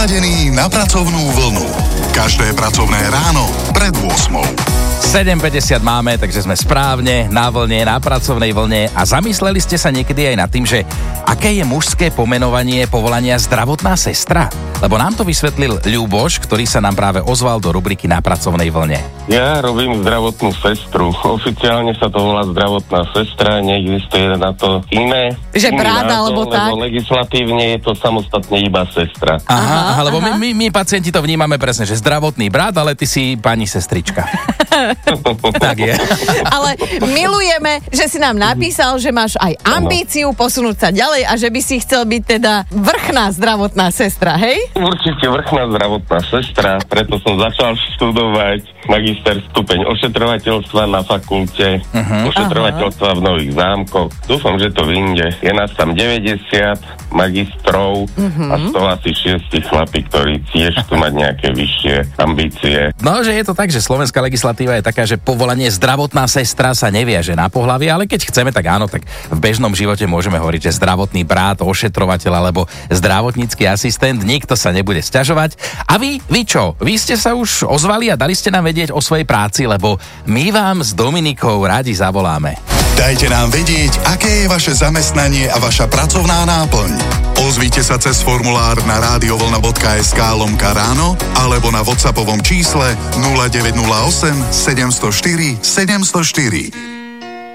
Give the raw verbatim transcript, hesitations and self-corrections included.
Naladený na pracovnú vlnu. Každé pracovné ráno pred ôsmou. sedem päťdesiat máme, takže sme správne na vlne, na pracovnej vlne. A zamysleli ste sa niekedy aj nad tým, že aké je mužské pomenovanie povolania zdravotná sestra? Lebo nám to vysvetlil Ľuboš, ktorý sa nám práve ozval do rubriky Na pracovnej vlne. Ja robím zdravotnú sestru. Oficiálne sa to volá zdravotná sestra, neexistuje na to iné. Že brat alebo tak? Lebo legislatívne je to samostatne iba sestra. Aha, aha, aha lebo my, my, my pacienti to vnímame presne, že zdravotný brat, ale ty si pani sestrička. Tak je. Ale milujeme, že si nám napísal, že máš aj ambíciu posunúť sa ďalej a že by si chcel byť teda vrchná zdravotná sestra, hej? Určite vrchná zdravotná sestra, preto som začal študovať magister stupeň ošetrovateľstva na fakulte, uh-huh. ošetrovateľstva v Nových Zámkoch. Dúfam, že to vyjde. Je nás tam deväťdesiat magistrov uh-huh. a z toho asi šiesti chlapi, ktorí tiež chcú mať nejaké vyššie ambície. No, že je to tak, že slovenská legislatíva je taká, že povolanie zdravotná sestra sa neviaže na pohlavie, ale keď chceme, tak áno, tak v bežnom živote môžeme hovoriť, že zdravotný brat, ošetrovateľ alebo zdravotnícky asistent, nikto sa nebude sťažovať. A vy, vy čo? Vy ste sa už ozvali a dali ste nám vedieť o svojej práci, lebo my vám s Dominikou radi zavoláme. Dajte nám vedieť, aké je vaše zamestnanie a vaša pracovná náplň. Ozvíte sa cez formulár na radiovlna bodka es ká lomka ráno alebo na WhatsAppovom čísle nula deväť nula osem sedem nula štyri sedem nula štyri.